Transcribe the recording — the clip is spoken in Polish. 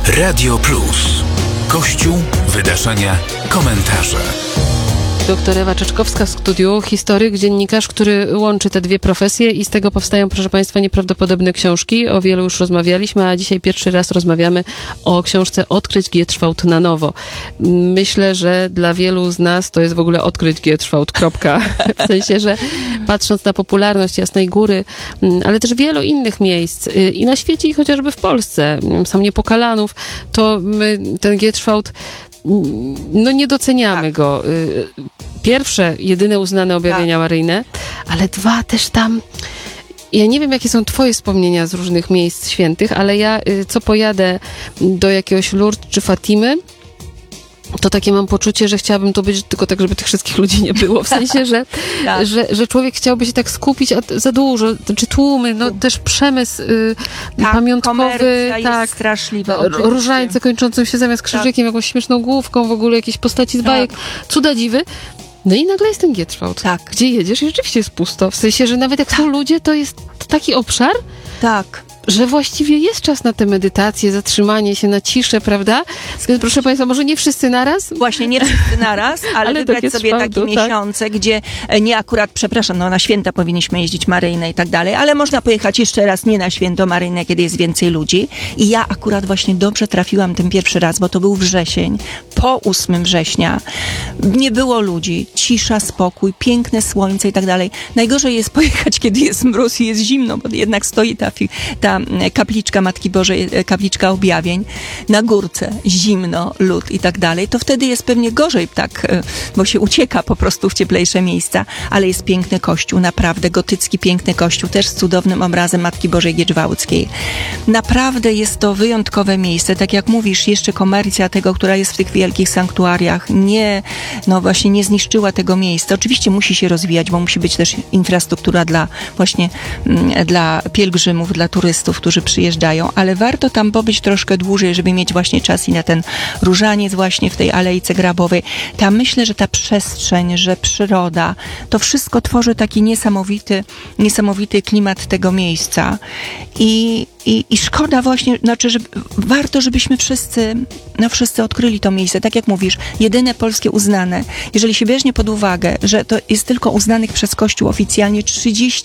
Radio Plus. Kościół, wydarzenia, komentarze. Doktor Ewa Czeczkowska w studiu, historyk, dziennikarz, który łączy te dwie profesje i z tego powstają, proszę Państwa, nieprawdopodobne książki. O wielu już rozmawialiśmy, a dzisiaj pierwszy raz rozmawiamy o książce Odkryć Gierczwałd na nowo. Myślę, że dla wielu z nas to jest w ogóle odkryć Gierczwałd, kropka. W sensie, że patrząc na popularność Jasnej Góry, ale też wielu innych miejsc i na świecie, i chociażby w Polsce, sam Niepokalanów, to my ten Gierczwałd nie doceniamy go. Pierwsze, jedyne uznane objawienia maryjne, ale dwa też tam. Ja nie wiem, jakie są twoje wspomnienia z różnych miejsc świętych, ale ja, co pojadę do jakiegoś Lourdes czy Fatimy, to takie mam poczucie, że chciałabym to być tylko tak, żeby tych wszystkich ludzi nie było. W sensie, że, tak. że człowiek chciałby się tak skupić, a za dużo, czy tłumy, też przemysł pamiątkowy, jest straszliwa. Różańce kończącą się zamiast krzyżykiem, jakąś śmieszną główką, w ogóle jakieś postaci z bajek, cuda dziwy. No i nagle jest ten Gierczwałd, gdzie jedziesz i rzeczywiście jest pusto. W sensie, że nawet jak są ludzie, to jest taki obszar, że właściwie jest czas na tę medytację, zatrzymanie się na ciszę, prawda? Więc proszę Państwa, może nie wszyscy naraz? Właśnie, nie wszyscy naraz, ale wybrać sobie takie miesiące, gdzie nie akurat, na święta powinniśmy jeździć maryjne i tak dalej, ale można pojechać jeszcze raz nie na święto maryjne, kiedy jest więcej ludzi. I ja akurat właśnie dobrze trafiłam ten pierwszy raz, bo to był wrzesień, po 8 września. Nie było ludzi, cisza, spokój, piękne słońce i tak dalej. Najgorzej jest pojechać, kiedy jest mróz i jest zimno, bo jednak stoi ta kapliczka Matki Bożej, kapliczka objawień, na górce, zimno, lód i tak dalej, to wtedy jest pewnie gorzej, bo się ucieka po prostu w cieplejsze miejsca, ale jest piękny kościół, naprawdę gotycki, piękny kościół, też z cudownym obrazem Matki Bożej Gierczwałdzkiej. Naprawdę jest to wyjątkowe miejsce, tak jak mówisz, jeszcze komercja tego, która jest w tych wielkich sanktuariach, nie zniszczyła tego miejsca. Oczywiście musi się rozwijać, bo musi być też infrastruktura dla pielgrzymów, dla turystów, którzy przyjeżdżają, ale warto tam pobyć troszkę dłużej, żeby mieć właśnie czas i na ten różaniec właśnie w tej Alejce Grabowej. Myślę, że ta przestrzeń, że przyroda, to wszystko tworzy taki niesamowity klimat tego miejsca. I szkoda właśnie, że warto, żebyśmy wszyscy odkryli to miejsce. Tak jak mówisz, jedyne polskie uznane. Jeżeli się weźmie pod uwagę, że to jest tylko uznanych przez Kościół oficjalnie 30